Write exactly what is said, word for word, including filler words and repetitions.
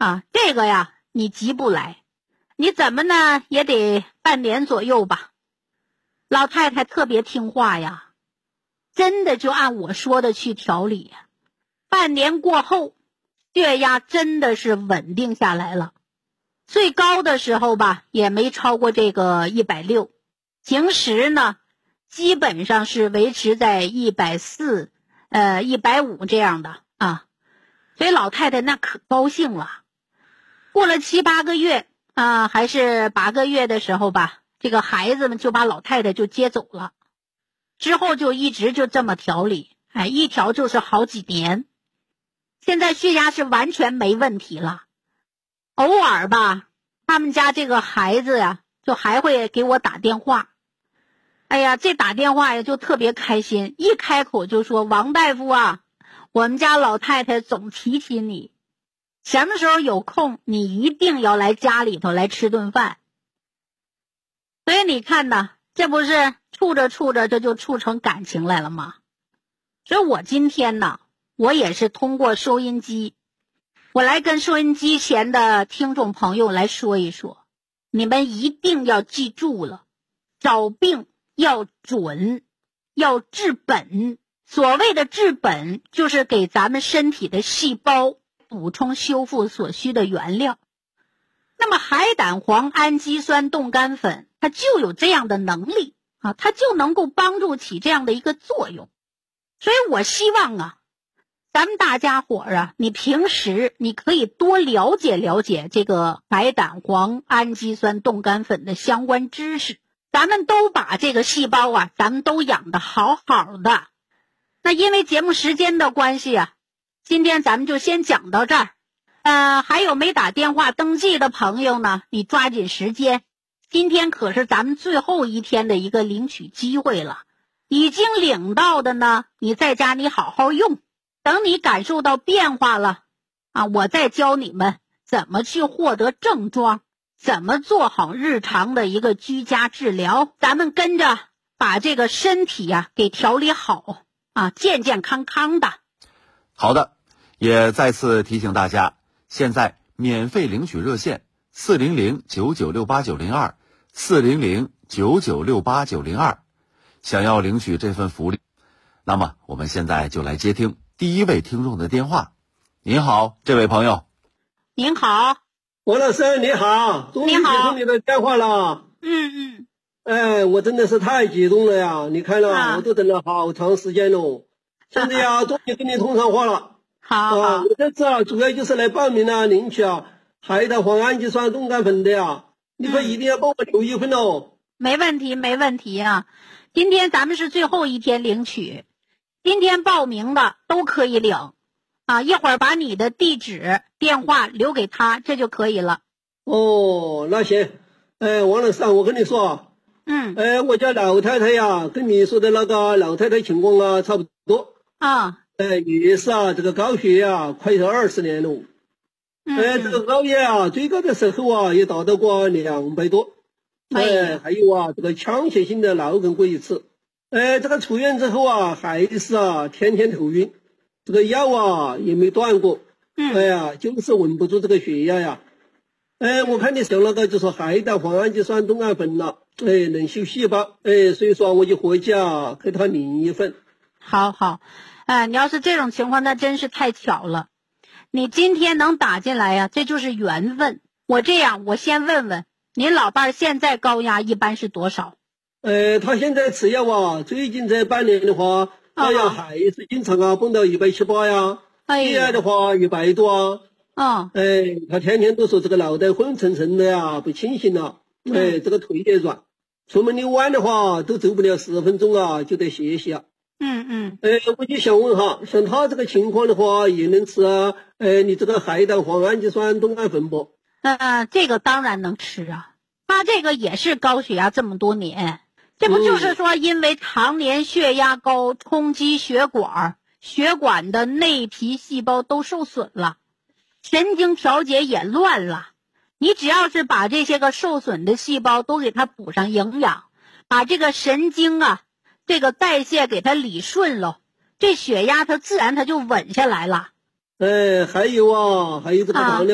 啊，这个呀你急不来，你怎么呢也得半年左右吧。老太太特别听话呀，真的就按我说的去调理呀。半年过后，血压真的是稳定下来了，最高的时候吧也没超过这个一百六，平时呢基本上是维持在一百四呃一百五这样的啊，所以老太太那可高兴了。过了七八个月啊，还是八个月的时候吧，这个孩子们就把老太太就接走了，之后就一直就这么调理，哎，一调就是好几年。现在血压是完全没问题了，偶尔吧他们家这个孩子呀就还会给我打电话，哎呀，这打电话呀就特别开心，一开口就说王大夫啊，我们家老太太总提起你，什么时候有空你一定要来家里头来吃顿饭。所以你看呢，这不是处着处着这就处成感情来了吗？所以我今天呢，我也是通过收音机，我来跟收音机前的听众朋友来说一说，你们一定要记住了，找病要准，要治本。所谓的治本，就是给咱们身体的细胞补充修复所需的原料。那么海胆黄氨基酸冻干粉，它就有这样的能力啊，它就能够帮助起这样的一个作用。所以我希望啊，咱们大家伙儿啊，你平时你可以多了解了解这个海胆黄氨基酸冻干粉的相关知识，咱们都把这个细胞啊，咱们都养得好好的。那因为节目时间的关系啊，今天咱们就先讲到这儿。呃，还有没打电话登记的朋友呢，你抓紧时间，今天可是咱们最后一天的一个领取机会了。已经领到的呢，你在家你好好用，等你感受到变化了啊，我再教你们怎么去获得症状，怎么做好日常的一个居家治疗，咱们跟着把这个身体呀、啊、给调理好啊，健健康康的。 好的，也再次提醒大家，现在免费领取热线四零零九九六八九零二 四零零九九六八九零二，想要领取这份福利，那么我们现在就来接听第一位听众的电话。您好，这位朋友。 您好， 王老师你好，终于接通你的电话了。 嗯嗯， 哎，我真的是太激动了呀！你看了、啊、我都等了好长时间了，现在呀终于跟你通上话了。 好， 啊，我这次啊主要就是来报名啊领取啊海胆黄氨基酸冻干粉的呀，你可一定要帮我留一份哦。 没问题没问题啊，今天咱们是最后一天领取，今天报名的都可以领啊，一会儿把你的地址电话留给他，这就可以了。 哦，那行。哎，王老师啊，我跟你说， 嗯， 哎，我家老太太呀跟你说的那个老太太情况啊差不多啊， 哎，也是啊，这个高血压快有二十年了。 嗯， 哎，这个高血压最高的时候啊也达到过两百多。哎，还有啊，这个枪械性的脑梗过一次。哎，这个出院之后啊，还是啊天天头晕，这个药啊也没断过。 嗯， 哎呀，就是稳不住这个血压呀。哎，我看你上那个就说海胆黄氨基酸冻干粉了，哎，能修细胞。哎，所以说我就回去啊给他领一份。 好好，哎，你要是这种情况，那真是太巧了。你今天能打进来呀、啊，这就是缘分。我这样，我先问问您老伴儿现在高压一般是多少？ 呃，他现在吃药啊，最近这半年的话，高压还是经常啊蹦到一百七八呀，血压的话一百多啊。 嗯， 哎，他天天都说这个脑袋昏沉沉的呀，不清醒了。哎，这个腿也软，出门遛弯的话都走不了十分钟啊，就得歇息啊。 嗯嗯。 哎，我就想问哈，像他这个情况的话，也能吃啊？哎，你这个海胆黄氨基酸冻干粉不？ 呃，这个当然能吃啊。他这个也是高血压这么多年，这不就是说因为常年血压高冲击血管，血管的内皮细胞都受损了，神经调节也乱了。你只要是把这些个受损的细胞都给它补上营养，把这个神经啊这个代谢给它理顺了，这血压它自然它就稳下来了。 哎，还有啊，还有这个糖尿